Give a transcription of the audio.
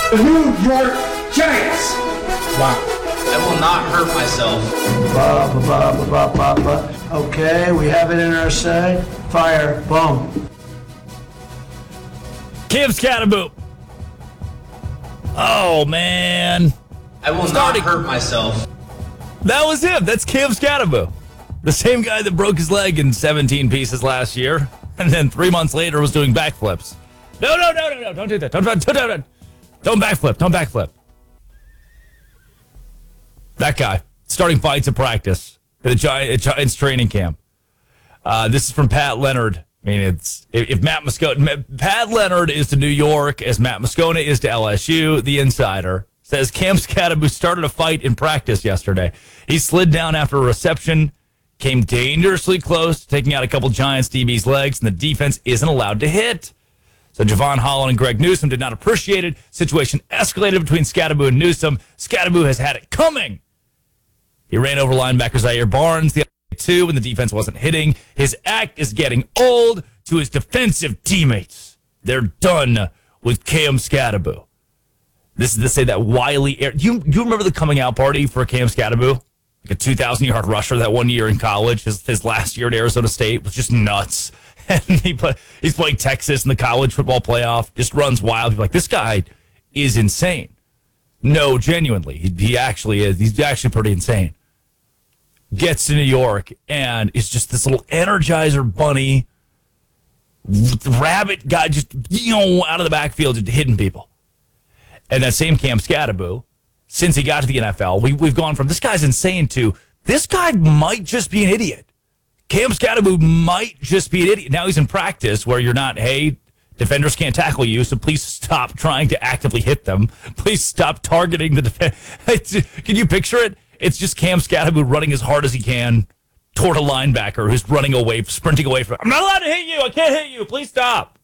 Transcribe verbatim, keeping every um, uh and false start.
The New York Giants. Wow. I will not hurt myself. Ba, ba, ba, ba, ba, ba. Okay, we have it in our sight. Fire. Boom. Cam Skattebo. Oh, man. I will Starting. not hurt myself. That was him. That's Cam Skattebo. The same guy that broke his leg in seventeen pieces last year, and then three months later was doing backflips. No, no, no, no, no. Don't do that. Don't, don't, don't, don't, don't backflip. Don't backflip. That guy. Starting fights at practice at a Giants, Giants training camp. Uh, this is from Pat Leonard. I mean, it's if, if Matt Moscona, Pat Leonard is to New York as Matt Moscona is to L S U. The insider says Cam Skattebo started a fight in practice yesterday. He slid down after a reception, came dangerously close to taking out a couple Giants D B's legs, and the defense isn't allowed to hit. So Javon Holland and Greg Newsome did not appreciate it. Situation escalated between Skattebo and Newsome. Skattebo has had it coming. He ran over linebacker Zaire Barnes the other day, too, when the defense wasn't hitting. His act is getting old to his defensive teammates. They're done with Cam Skattebo. This is to say that Wiley Air. You you remember the coming out party for Cam Skattebo? Like a two thousand yard rusher that one year in college. His, his last year at Arizona State was just nuts. And he play, he's playing Texas in the college football playoff. Just runs wild. You're like, this guy is insane. No, genuinely. He, he actually is. He's actually pretty insane. Gets to New York and is just this little Energizer bunny rabbit guy just, you know, out of the backfield just hitting people. And that same Cam Skattebo, since he got to the N F L, we, we've gone from this guy's insane to this guy might just be an idiot. Cam Skattebo might just be an idiot. Now he's in practice where you're not, hey, defenders can't tackle you, so please stop trying to actively hit them. Please stop targeting the defense. Can you picture it? It's just Cam Skattebo running as hard as he can toward a linebacker who's running away, sprinting away from him. I'm not allowed to hit you. I can't hit you. Please stop.